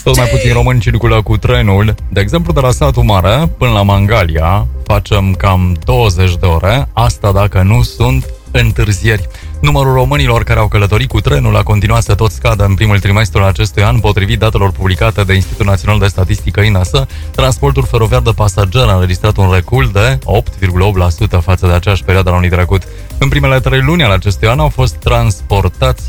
Tot mai puțin români circulă cu trenul. De exemplu, de la satul mare până la Mangalia facem cam 20 de ore. Asta dacă nu sunt întârzieri. Numărul românilor care au călătorit cu trenul a continuat să tot scadă în primul trimestru al acestui an, potrivit datelor publicate de Institutul Național de Statistică INS. Transportul feroviar de pasageri a înregistrat un recul de 8,8% față de aceeași perioadă a anului trecut. În primele 3 luni ale acestui an au fost transportați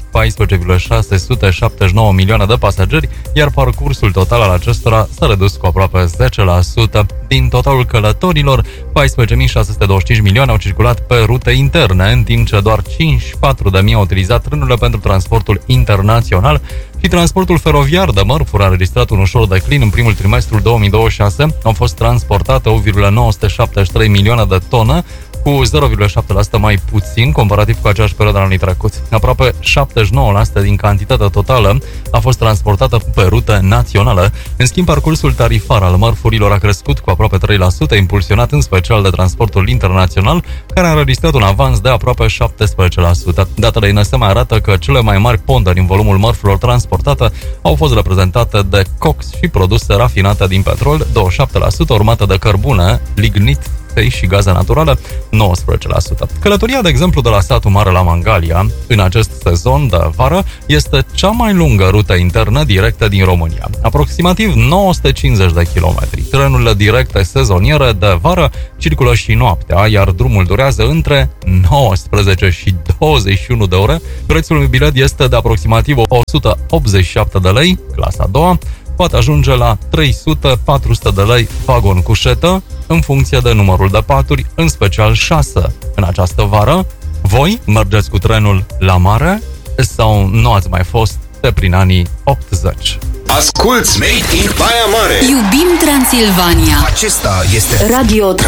14,679 milioane de pasageri, iar parcursul total al acestora s-a redus cu aproape 10%. Din totalul călătorilor, 14.625 milioane au circulat pe rute interne, în timp ce doar 54.000 au utilizat trenurile pentru transportul internațional și transportul feroviar de mărfuri a înregistrat un ușor declin. În primul trimestru 2026 au fost transportate 8,973 milioane de tone, cu 0,7% mai puțin comparativ cu aceeași perioadă anului trecut. Aproape 79% din cantitatea totală a fost transportată pe rute naționale. În schimb, parcursul tarifar al mărfurilor a crescut cu aproape 3%, impulsionat în special de transportul internațional, care a înregistrat un avans de aproape 17%. Datele INS mai arată că cele mai mari ponderi în volumul mărfurilor transportate au fost reprezentate de cox și produse rafinate din petrol, 27%, urmate de cărbune, lignit și gaze naturale, 19%. Călătoria, de exemplu, de la satul mare la Mangalia, în acest sezon de vară, este cea mai lungă rută internă directă din România, aproximativ 950 de kilometri. Trenurile directe sezoniere de vară circulă și noaptea, iar drumul durează între 19 și 21 de ore. Prețul unui bilet este de aproximativ 187 de lei, clasa a doua, poate ajunge la 300-400 de lei vagon cușetă, în funcție de numărul de paturi, în special 6. În această vară, voi mergeți cu trenul la mare sau nu ați mai fost de prin anii 80? Asculți Made in Baia Mare! Iubim Transilvania! Acesta este Radio